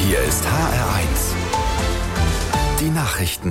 Hier ist HR1. Die Nachrichten.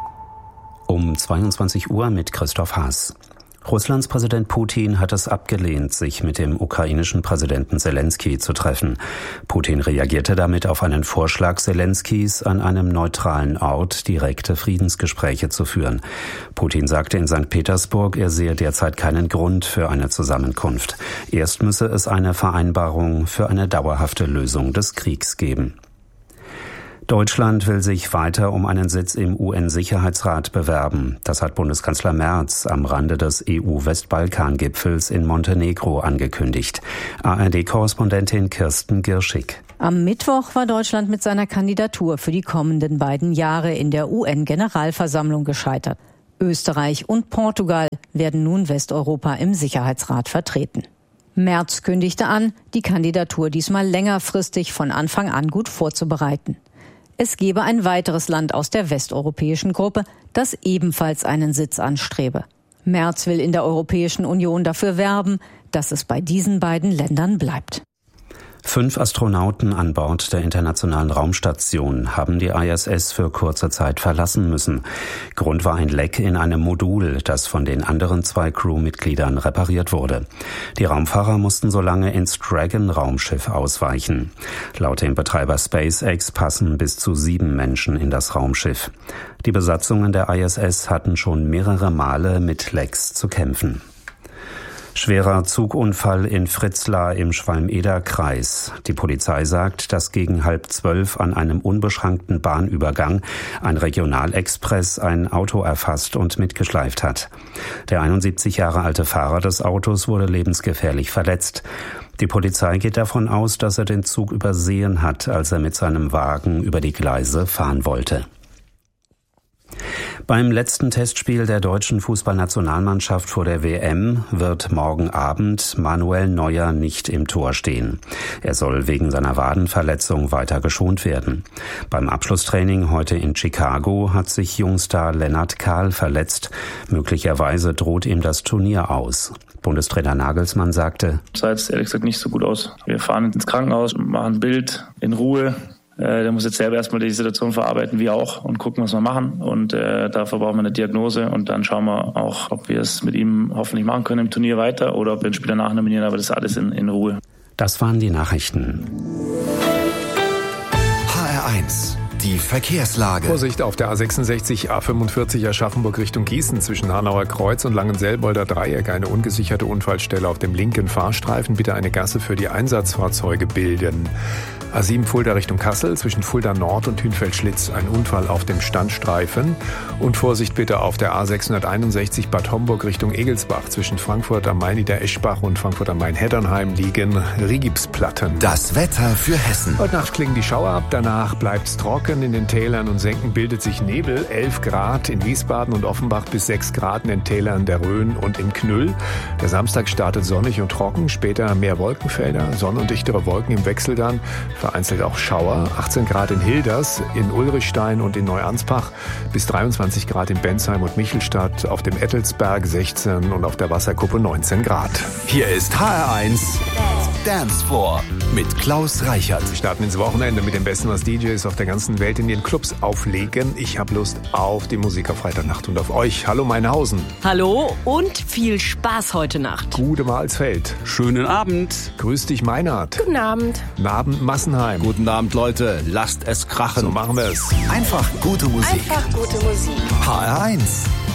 Um 22 Uhr mit Christoph Haas. Russlands Präsident Putin hat es abgelehnt, sich mit dem ukrainischen Präsidenten Selenskyj zu treffen. Putin reagierte damit auf einen Vorschlag Selenskys, an einem neutralen Ort direkte Friedensgespräche zu führen. Putin sagte in St. Petersburg, er sehe derzeit keinen Grund für eine Zusammenkunft. Erst müsse es eine Vereinbarung für eine dauerhafte Lösung des Kriegs geben. Deutschland will sich weiter um einen Sitz im UN-Sicherheitsrat bewerben. Das hat Bundeskanzler Merz am Rande des EU-Westbalkan-Gipfels in Montenegro angekündigt. ARD-Korrespondentin Kirsten Girschig. Am Mittwoch war Deutschland mit seiner Kandidatur für die kommenden beiden Jahre in der UN-Generalversammlung gescheitert. Österreich und Portugal werden nun Westeuropa im Sicherheitsrat vertreten. Merz kündigte an, die Kandidatur diesmal längerfristig von Anfang an gut vorzubereiten. Es gebe ein weiteres Land aus der westeuropäischen Gruppe, das ebenfalls einen Sitz anstrebe. Merz will in der Europäischen Union dafür werben, dass es bei diesen beiden Ländern bleibt. 5 Astronauten an Bord der Internationalen Raumstation haben die ISS für kurze Zeit verlassen müssen. Grund war ein Leck in einem Modul, das von den anderen 2 Crewmitgliedern repariert wurde. Die Raumfahrer mussten so lange ins Dragon-Raumschiff ausweichen. Laut dem Betreiber SpaceX passen bis zu 7 Menschen in das Raumschiff. Die Besatzungen der ISS hatten schon mehrere Male mit Lecks zu kämpfen. Schwerer Zugunfall in Fritzlar im Schwalm-Eder-Kreis. Die Polizei sagt, dass gegen 11:30 an einem unbeschrankten Bahnübergang ein Regionalexpress ein Auto erfasst und mitgeschleift hat. Der 71 Jahre alte Fahrer des Autos wurde lebensgefährlich verletzt. Die Polizei geht davon aus, dass er den Zug übersehen hat, als er mit seinem Wagen über die Gleise fahren wollte. Beim letzten Testspiel der deutschen Fußballnationalmannschaft vor der WM wird morgen Abend Manuel Neuer nicht im Tor stehen. Er soll wegen seiner Wadenverletzung weiter geschont werden. Beim Abschlusstraining heute in Chicago hat sich Jungstar Lennart Kahl verletzt. Möglicherweise droht ihm das Turnier aus. Bundestrainer Nagelsmann sagte: Sah jetzt ehrlich gesagt nicht so gut aus. Wir fahren ins Krankenhaus, machen ein Bild in Ruhe. Der muss jetzt selber erstmal die Situation verarbeiten, wir auch, und gucken, was wir machen. Und dafür brauchen wir eine Diagnose und dann schauen wir auch, ob wir es mit ihm hoffentlich machen können im Turnier weiter oder ob wir ihn später nachnominieren, aber das ist alles in Ruhe. Das waren die Nachrichten. HR1. Die Verkehrslage. Vorsicht auf der A66 A45 Aschaffenburg Richtung Gießen zwischen Hanauer Kreuz und Langenselbolder Dreieck. Eine ungesicherte Unfallstelle auf dem linken Fahrstreifen. Bitte eine Gasse für die Einsatzfahrzeuge bilden. A7 Fulda Richtung Kassel zwischen Fulda Nord und Hünfeld-Schlitz. Ein Unfall auf dem Standstreifen. Und Vorsicht bitte auf der A661 Bad Homburg Richtung Egelsbach zwischen Frankfurt am Main Niedereschbach und Frankfurt am Main Heddernheim liegen Rigipsplatten. Das Wetter für Hessen. Heute Nacht klingen die Schauer ab, danach bleibt's trocken. In den Tälern und Senken bildet sich Nebel. 11 Grad in Wiesbaden und Offenbach bis 6 Grad in den Tälern der Rhön und im Knüll. Der Samstag startet sonnig und trocken, später mehr Wolkenfelder, Sonne und dichtere Wolken im Wechsel dann. Vereinzelt auch Schauer. 18 Grad in Hilders, in Ulrichstein und in Neuansbach, bis 23 Grad in Bensheim und Michelstadt, auf dem Ettelsberg 16 und auf der Wasserkuppe 19 Grad. Hier ist HR1 Dance Floor mit Klaus Reichert. Wir starten ins Wochenende mit dem Besten, was DJs auf der ganzen Welt in den Clubs auflegen. Ich habe Lust auf die Musik auf Freitagnacht und auf euch. Hallo Meinhausen. Hallo und viel Spaß heute Nacht. Gute Malsfeld. Schönen Abend. Grüß dich Meinhard. Guten Abend. Guten Abend Massenheim. Guten Abend, Leute. Lasst es krachen. So machen wir es. Einfach gute Musik. Einfach gute Musik. HR1